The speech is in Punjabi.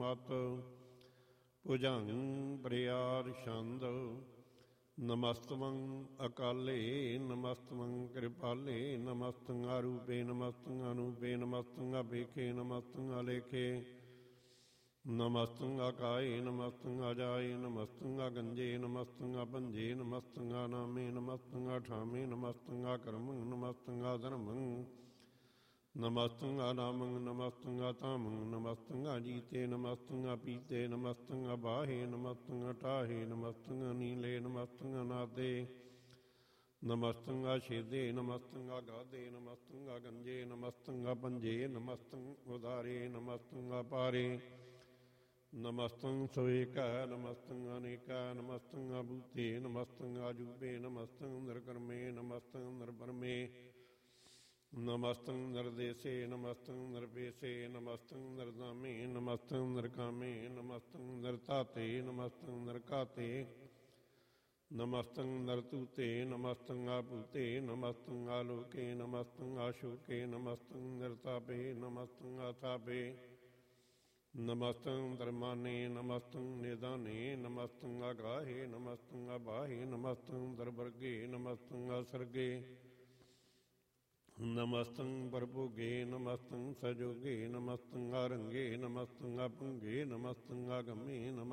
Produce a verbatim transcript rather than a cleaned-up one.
ਮਤ ਭੁਜੰਗ ਪ੍ਰਿਆਰ ਛੰਦ ਨਮਸਤਵੰ ਅਕਾਲੇ ਨਮਸਤਵੰ ਕਿਰਪਾਲੇ ਨਮਸਤੰ ਆਰੂਪੇ ਨਮਸਤੰ ਅਨੂਪੇ ਨਮਸਤੰ ਅਪੇਖੇ ਨਮਸਤੰ ਅਲੇਖੇ ਨਮਸਤੰ ਅਕਾਏ ਨਮਸਤੰ ਅਜਾਏ ਨਮਸਤੰ ਅਗੰਜੇ ਨਮਸਤੰ ਅਭੰਜੇ ਨਮਸਤੰ ਅਨਾਮੇ ਨਮਸਤੰ ਅਠਾਮੇ ਨਮਸਤੰ ਅਕਰਮੰ ਨਮਸਤੰ ਅਧਰਮੰ ਨਮਸਤੰ ਅਨਾਮੰ ਨਮਸਤੰ ਅਤਾਮੰ ਨਮਸਤੰ ਅਜੀਤੇ ਨਮਸਤੰ ਅਪੀਤੇ ਨਮਸਤੰ ਅਬਾਹੇ ਨਮਸਤੰ ਅਟਾਹੇ ਨਮਸਤੰ ਅਨੀਲੇ ਨਮਸਤੰ ਅਨਾਦੇ ਨਮਸਤੰ ਅਛੇਦੇ ਨਮਸਤੰ ਅਗਾਧੇ ਨਮਸਤੰ ਅਗੰਜੇ ਨਮਸਤੰ ਅਪੰਜੇ ਨਮਸਤੰ ਉਦਾਰੇ ਨਮਸਤੰ ਅਪਾਰੇ ਨਮਸਤੰ ਸਵੇਕਾ ਨਮਸਤੰ ਅਨੇਕਾ ਨਮਸਤੰ ਅਭੂਤੇ ਨਮਸਤੰ ਆਜੂਬੇ ਨਮਸਤੰ ਨਿਰਕਰਮੇ ਨਮਸਤੰ ਨਿਰਪਰਮੇ ਨਮਸਤੰ ਨਿਰਦੇਸੇ ਨਮਸਤੰ ਨਿਰਪੇਸੇ ਨਮਸਤੰ ਨਿਰਦਾਮੇ ਨਮਸਤੰ ਨਿਰਕਾਮੇ ਨਮਸਤੰ ਨਿਰਤਾਤੇ ਨਮਸਤੰ ਨਿਰਕਾਤੇ ਨਮਸਤੰ ਨਿਰਤੂਤੇ ਨਮਸਤੰ ਆਪੂਤੇ ਨਮਸਤੰ ਆਲੋਕੇ ਨਮਸਤੰ ਆਸ਼ੋਕੇ ਨਮਸਤੰ ਨਿਰਤਾਪੇ ਨਮਸਤੰ ਆਥਾਪੇ ਨਮਸਤੰ ਧਰਮਾਨੇ ਨਮਸਤੰ ਨਿਦਾਨੇ ਨਮਸਤੰ ਆਗਾਹੇ ਨਮਸਤੰ ਅਬਾਹੇ ਨਮਸਤੰ ਦਰਬਰਗੇ ਨਮਸਤੰ ਅਸਰਗੇ ਨਮਸਤੰ ਪਰਭੋਗੇ ਨਮਸਤੰ ਸਜੋਗੇ ਨਮਸਤੰ ਆਰੰਗੇ ਨਮਸਤੰ ਅਪੰਗੇ ਨਮਸਤੰ ਆਗਮੇ ਨਮ